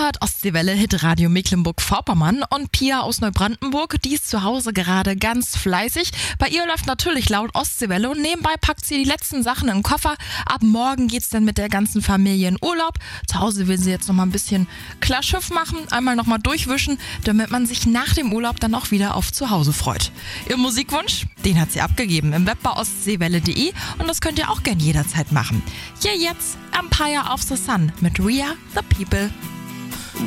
hört Ostseewelle Hitradio Mecklenburg-Vorpommern und Pia aus Neubrandenburg, die ist zu Hause gerade ganz fleißig. Bei ihr läuft natürlich laut Ostseewelle und nebenbei packt sie die letzten Sachen in den Koffer. Ab morgen geht's dann mit der ganzen Familie in Urlaub. Zu Hause will sie jetzt noch mal ein bisschen klar Schiff machen, einmal noch mal durchwischen, damit man sich nach dem Urlaub dann auch wieder auf zu Hause freut. Ihr Musikwunsch, den hat sie abgegeben im Web bei ostseewelle.de und das könnt ihr auch gern jederzeit machen. Hier jetzt Empire of the Sun mit We Are the People.